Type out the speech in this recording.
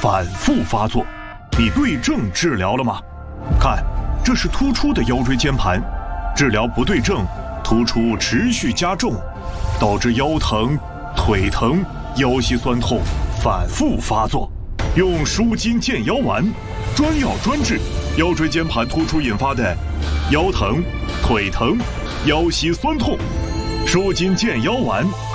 反复发作。你对症治疗了吗？看，这是突出的腰椎间盘，治疗不对症，突出持续加重，导致腰疼、腿疼、腰膝酸痛反复发作。用舒筋健腰丸，专药专治腰椎间盘突出引发的腰疼、腿疼、腰膝酸痛。舒筋健腰丸